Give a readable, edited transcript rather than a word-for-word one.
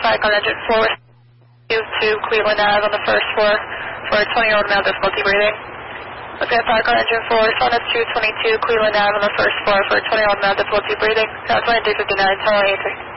Fire car engine 4 to Cleveland Ave on the first floor for a 20-year-old male difficulty breathing. Okay, Fire car engine 4, Sun is 222 Cleveland Ave on the first floor for a 20-year-old male difficulty breathing. 2359, tell entry.